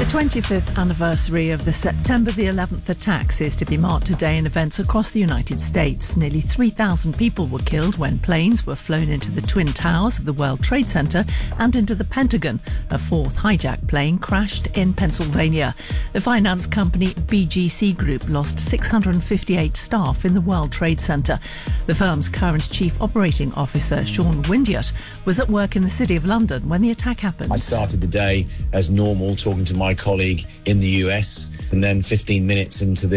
The 25th anniversary of the September the 11th attacks is to be marked today in events across the United States. Nearly 3,000 people were killed when planes were flown into the Twin Towers of the World Trade Center and into the Pentagon. A fourth hijacked plane crashed in Pennsylvania. The finance company BGC Group lost 658 staff in the World Trade Center. The firm's current chief operating officer, Sean Windiott, was at work in the City of London when the attack happened. I started the day as normal, talking to my colleague in the US, and then 15 minutes into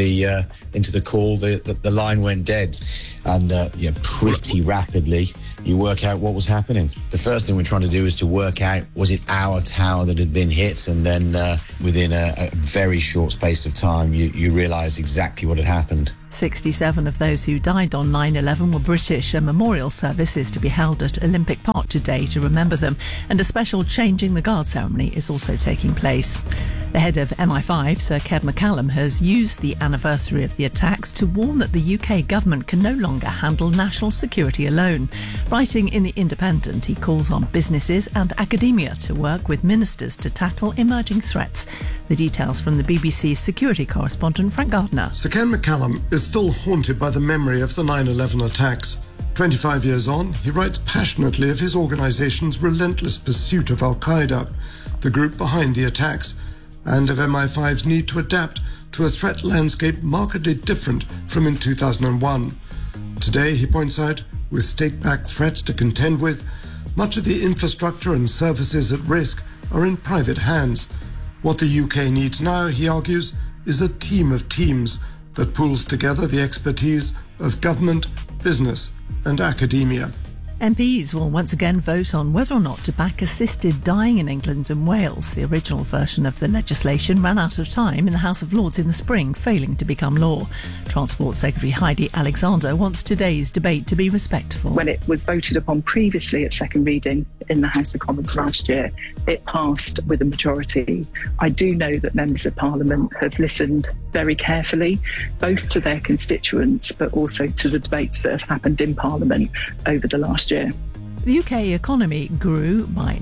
the call, the line went dead, and pretty rapidly you work out what was happening. The first thing we're trying to do is to work out, was it our tower that had been hit? And then within a very short space of time, you realise exactly what had happened. 67 of those who died on 9/11 were British. A memorial service is to be held at Olympic Park today to remember them, and a special Changing the Guard ceremony is also taking place. The head of MI5, Sir Keir McCallum, has used the anniversary of the attacks to warn that the UK government can no longer handle national security alone. Writing in The Independent, he calls on businesses and academia to work with ministers to tackle emerging threats. The details from the BBC's security correspondent Frank Gardner. Sir Keir McCallum is still haunted by the memory of the 9/11 attacks. 25 years on, he writes passionately of his organisation's relentless pursuit of Al-Qaeda, the group behind the attacks, and of MI5's need to adapt to a threat landscape markedly different from in 2001. Today, he points out, with state-backed threats to contend with, much of the infrastructure and services at risk are in private hands. What the UK needs now, he argues, is a team of teams that pools together the expertise of government, business and academia. MPs will once again vote on whether or not to back assisted dying in England and Wales. The original version of the legislation ran out of time in the House of Lords in the spring, failing to become law. Transport Secretary Heidi Alexander wants today's debate to be respectful. When it was voted upon previously at second reading in the House of Commons last year, it passed with a majority. I do know that members of Parliament have listened very carefully, both to their constituents, but also to the debates that have happened in Parliament over the last year. The UK economy grew by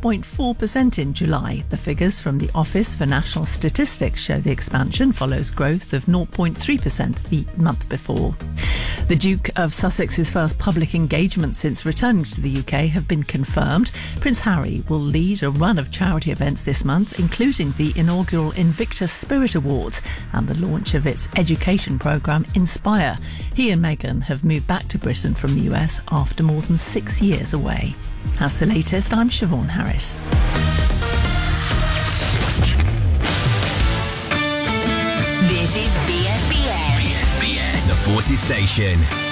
0.4% in July. The figures from the Office for National Statistics show the expansion follows growth of 0.3% the month before. The Duke of Sussex's first public engagement since returning to the UK have been confirmed. Prince Harry will lead a run of charity events this month, including the inaugural Invictus Spirit Awards and the launch of its education programme Inspire. He and Meghan have moved back to Britain from the US after more than 6 years away. That's the latest. I'm Siobhan Harris. This is BFBS. BFBS, the Forces Station.